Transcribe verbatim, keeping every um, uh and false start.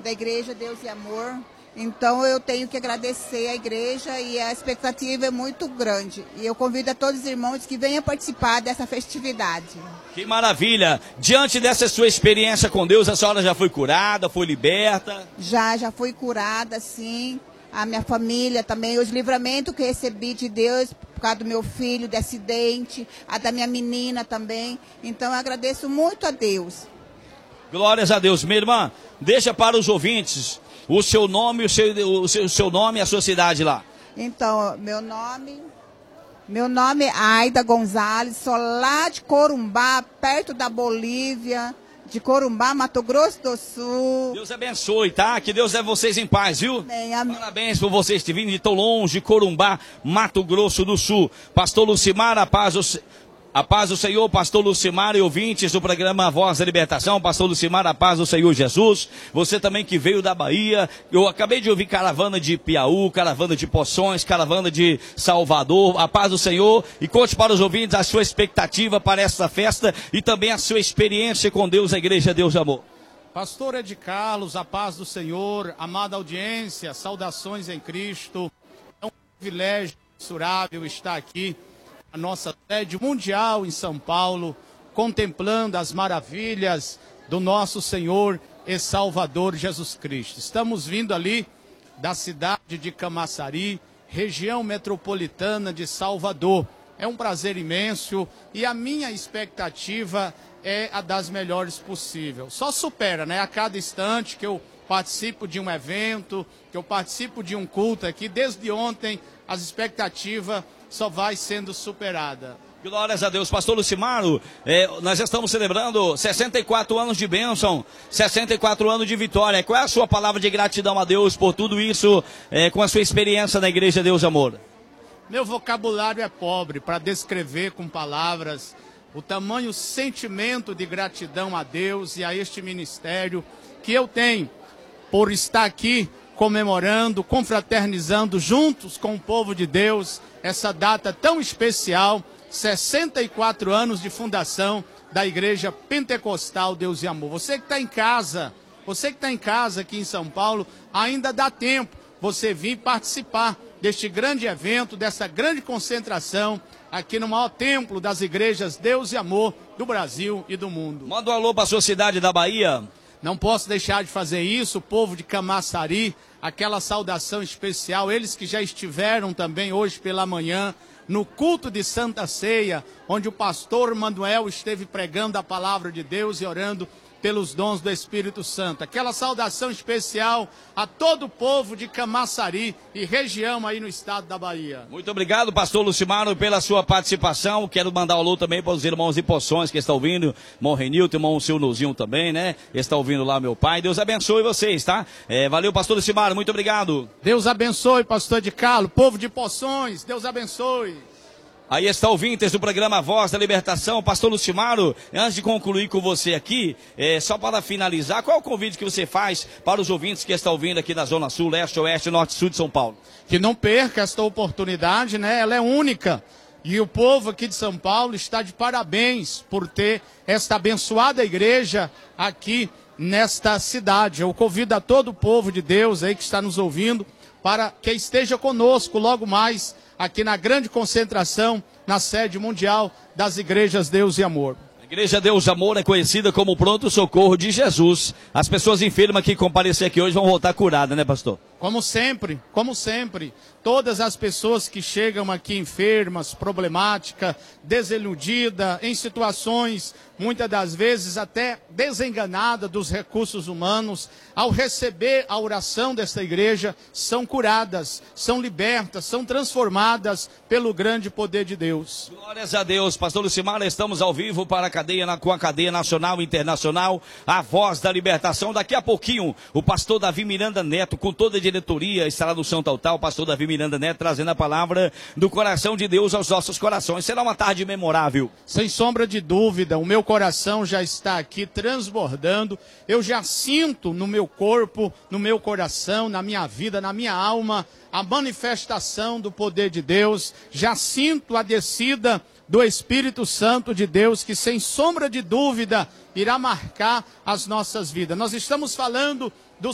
da Igreja Deus e Amor. Então eu tenho que agradecer a igreja e a expectativa é muito grande. E eu convido a todos os irmãos que venham participar dessa festividade. Que maravilha! Diante dessa sua experiência com Deus, a senhora já foi curada, foi liberta? Já, já fui curada, sim. A minha família também, os livramentos que recebi de Deus por causa do meu filho, de acidente, a da minha menina também. Então eu agradeço muito a Deus. Glórias a Deus. Minha irmã, deixa para os ouvintes o seu nome, o seu, o seu, o seu nome e a sua cidade lá. Então, meu nome, meu nome é Aida Gonzalez, sou lá de Corumbá, perto da Bolívia, de Corumbá, Mato Grosso do Sul. Deus abençoe, tá? Que Deus leve vocês em paz, viu? Amém, amém. Parabéns por vocês terem vindo de tão longe, Corumbá, Mato Grosso do Sul. Pastor Lucimar, a paz do... A paz do Senhor, pastor Lucimar e ouvintes do programa Voz da Libertação, pastor Lucimar, a paz do Senhor Jesus, você também que veio da Bahia, eu acabei de ouvir caravana de Piauí, caravana de Poções, caravana de Salvador, a paz do Senhor, e conte para os ouvintes a sua expectativa para esta festa e também a sua experiência com Deus, a Igreja Deus e Amor. Pastor Ed Carlos, a paz do Senhor, amada audiência, saudações em Cristo, é um privilégio mensurável estar aqui a nossa sede mundial em São Paulo, contemplando as maravilhas do nosso Senhor e Salvador Jesus Cristo. Estamos vindo ali da cidade de Camaçari, região metropolitana de Salvador. É um prazer imenso e a minha expectativa é a das melhores possível. Só supera, né? A cada instante que eu participo de um evento, que eu participo de um culto aqui, desde ontem, as expectativas só vai sendo superada. Glórias a Deus. Pastor Lucimaro, é, nós estamos celebrando sessenta e quatro anos de bênção, sessenta e quatro anos de vitória. Qual é a sua palavra de gratidão a Deus por tudo isso, é, com a sua experiência na Igreja Deus Amor? Meu vocabulário é pobre para descrever com palavras o tamanho sentimento de gratidão a Deus e a este ministério que eu tenho por estar aqui comemorando, confraternizando juntos com o povo de Deus essa data tão especial, sessenta e quatro anos de fundação da Igreja Pentecostal Deus e Amor. Você que está em casa, você que está em casa aqui em São Paulo, ainda dá tempo você vir participar deste grande evento, dessa grande concentração aqui no maior templo das igrejas Deus e Amor do Brasil e do mundo. Manda um alô para a sua cidade da Bahia. Não posso deixar de fazer isso, o povo de Camaçari, aquela saudação especial, eles que já estiveram também hoje pela manhã no culto de Santa Ceia, onde o pastor Manuel esteve pregando a palavra de Deus e orando pelos dons do Espírito Santo. Aquela saudação especial a todo o povo de Camaçari e região aí no estado da Bahia. Muito obrigado, pastor Lucimaro, pela sua participação. Quero mandar um alô também para os irmãos de Poções que estão ouvindo, irmão Renilton, irmão Silnozinho também, né? Está ouvindo lá, meu pai. Deus abençoe vocês, tá? É, valeu, pastor Lucimaro, muito obrigado. Deus abençoe, pastor de Carlos, povo de Poções, Deus abençoe. Aí está ouvintes do programa Voz da Libertação, pastor Lucimaro, antes de concluir com você aqui, é, só para finalizar, qual é o convite que você faz para os ouvintes que estão ouvindo aqui na Zona Sul, Leste, Oeste, Norte e Sul de São Paulo? Que não perca esta oportunidade, né? Ela é única. E o povo aqui de São Paulo está de parabéns por ter esta abençoada igreja aqui nesta cidade. Eu convido a todo o povo de Deus aí que está nos ouvindo para que esteja conosco logo mais aqui na grande concentração, na sede mundial das igrejas Deus e Amor. A Igreja Deus e Amor é conhecida como o pronto-socorro de Jesus. As pessoas enfermas que comparecer aqui hoje vão voltar curadas, né, pastor? Como sempre, como sempre, todas as pessoas que chegam aqui enfermas, problemáticas, desiludidas, em situações, muitas das vezes até desenganadas dos recursos humanos, ao receber a oração desta igreja, são curadas, são libertas, são transformadas pelo grande poder de Deus. Glórias a Deus, pastor Lucimar, estamos ao vivo para a cadeia, com a cadeia nacional e internacional, a Voz da Libertação. Daqui a pouquinho, o pastor Davi Miranda Neto, com toda a diretoria, estará no São Total, o pastor Davi Miranda Neto, trazendo a palavra do coração de Deus aos nossos corações. Será uma tarde memorável. Sem sombra de dúvida, o meu coração já está aqui transbordando. Eu já sinto no meu corpo, no meu coração, na minha vida, na minha alma, a manifestação do poder de Deus. Já sinto a descida do Espírito Santo de Deus, que sem sombra de dúvida irá marcar as nossas vidas. Nós estamos falando